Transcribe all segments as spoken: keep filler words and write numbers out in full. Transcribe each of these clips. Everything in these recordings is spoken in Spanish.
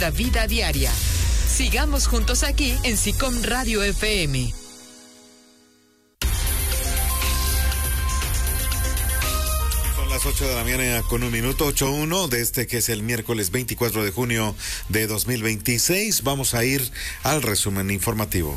nuestra vida diaria. Sigamos juntos aquí en SICOM Radio F M. Son las ocho de la mañana con un minuto, ocho uno, de este que es el miércoles veinticuatro de junio de dos mil veintiséis. Vamos a ir al resumen informativo.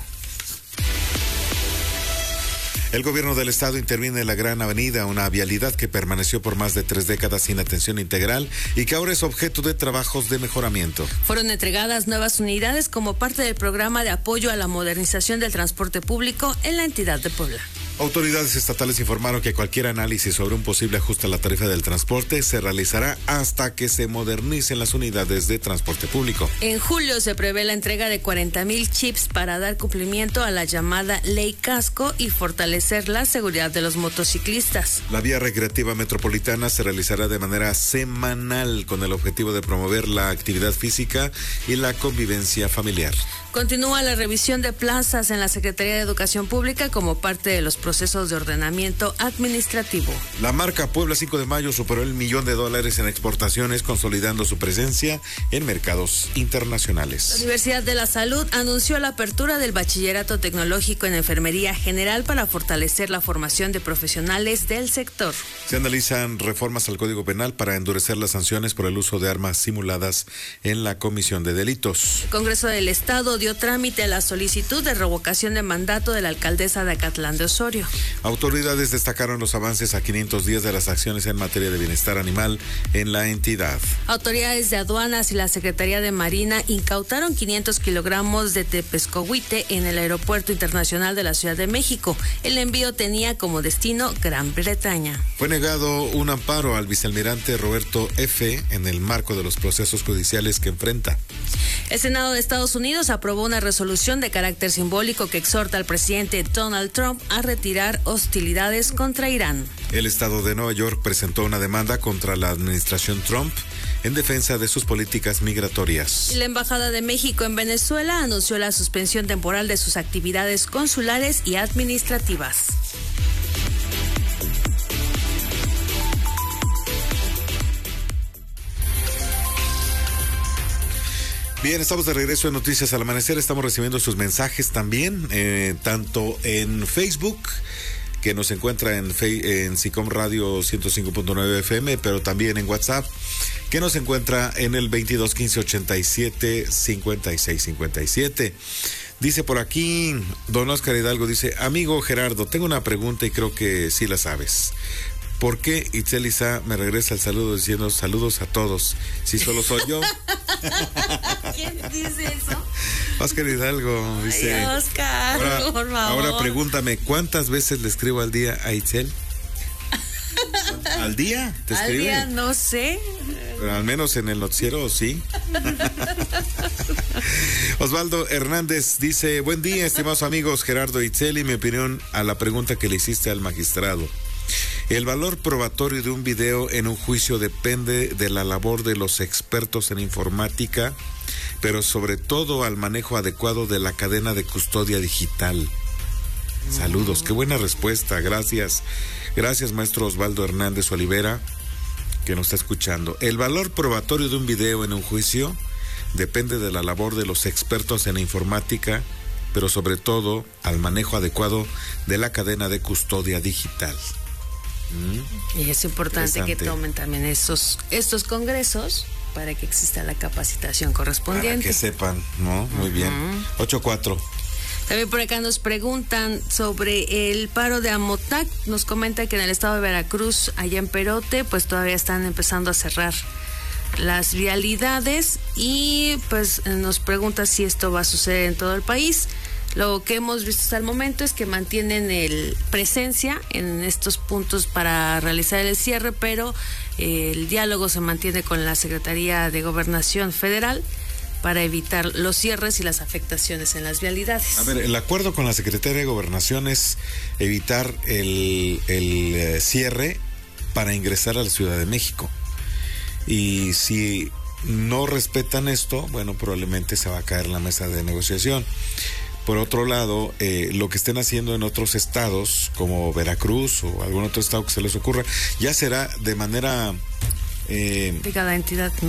El gobierno del estado interviene en la Gran Avenida, una vialidad que permaneció por más de tres décadas sin atención integral y que ahora es objeto de trabajos de mejoramiento. Fueron entregadas nuevas unidades como parte del programa de apoyo a la modernización del transporte público en la entidad de Puebla. Autoridades estatales informaron que cualquier análisis sobre un posible ajuste a la tarifa del transporte se realizará hasta que se modernicen las unidades de transporte público. En julio se prevé la entrega de cuarenta mil chips para dar cumplimiento a la llamada Ley Casco y fortalecer la seguridad de los motociclistas. La vía recreativa metropolitana se realizará de manera semanal con el objetivo de promover la actividad física y la convivencia familiar. Continúa la revisión de plazas en la Secretaría de Educación Pública como parte de los procesos de ordenamiento administrativo. La marca Puebla cinco de mayo superó el millón de dólares en exportaciones, consolidando su presencia en mercados internacionales. La Universidad de la Salud anunció la apertura del Bachillerato Tecnológico en Enfermería General para fortalecer la formación de profesionales del sector. Se analizan reformas al Código Penal para endurecer las sanciones por el uso de armas simuladas en la comisión de delitos. El Congreso del Estado dio trámite a la solicitud de revocación de mandato de la alcaldesa de Acatlán de Osorio. Autoridades destacaron los avances a quinientos días de las acciones en materia de bienestar animal en la entidad. Autoridades de aduanas y la Secretaría de Marina incautaron quinientos kilogramos de tepescohuite en el Aeropuerto Internacional de la Ciudad de México. El envío tenía como destino Gran Bretaña. Fue negado un amparo al vicealmirante Roberto F. en el marco de los procesos judiciales que enfrenta. El Senado de Estados Unidos aprobó una resolución de carácter simbólico que exhorta al presidente Donald Trump a retirar hostilidades contra Irán. El estado de Nueva York presentó una demanda contra la administración Trump en defensa de sus políticas migratorias. Y la Embajada de México en Venezuela anunció la suspensión temporal de sus actividades consulares y administrativas. Bien, estamos de regreso en Noticias al Amanecer. Estamos recibiendo sus mensajes también, eh, tanto en Facebook, que nos encuentra en, fe, en SICOM Radio ciento cinco punto nueve F M, pero también en WhatsApp, que nos encuentra en el veintidós quince ochenta y siete cincuenta y seis cincuenta y siete. Dice por aquí, don Oscar Hidalgo, dice, amigo Gerardo, tengo una pregunta y creo que sí la sabes. ¿Por qué Itzel Isa me regresa el saludo diciendo saludos a todos? Si solo soy yo. ¿Quién dice eso? Oscar Hidalgo dice. Ay, Oscar, ahora, por favor. Ahora pregúntame, ¿cuántas veces le escribo al día a Itzel? ¿Al día? ¿Te Al escribe? día no sé. Pero al menos en el noticiero sí. Osvaldo Hernández dice, buen día, estimados amigos Gerardo e Itzel, y mi opinión a la pregunta que le hiciste al magistrado. El valor probatorio de un video en un juicio depende de la labor de los expertos en informática, pero sobre todo al manejo adecuado de la cadena de custodia digital. Saludos, qué buena respuesta, gracias. Gracias, maestro Osvaldo Hernández Olivera, que nos está escuchando. El valor probatorio de un video en un juicio depende de la labor de los expertos en informática, pero sobre todo al manejo adecuado de la cadena de custodia digital. Mm. Y es importante que tomen también estos, estos congresos para que exista la capacitación correspondiente. Para que sepan, ¿no? Muy uh-huh. bien. ocho cuatro. También por acá nos preguntan sobre el paro de Amotac. Nos comenta que en el estado de Veracruz, allá en Perote, pues todavía están empezando a cerrar las vialidades y pues nos pregunta si esto va a suceder en todo el país. Lo que hemos visto hasta el momento es que mantienen el presencia en estos puntos para realizar el cierre, pero eh, el diálogo se mantiene con la Secretaría de Gobernación Federal para evitar los cierres y las afectaciones en las vialidades. A ver, el acuerdo con la Secretaría de Gobernación es evitar el, el eh, cierre para ingresar a la Ciudad de México. Y si no respetan esto, bueno, probablemente se va a caer la mesa de negociación. Por otro lado, eh, lo que estén haciendo en otros estados, como Veracruz o algún otro estado que se les ocurra, ya será de manera... Eh, de cada entidad, ¿no?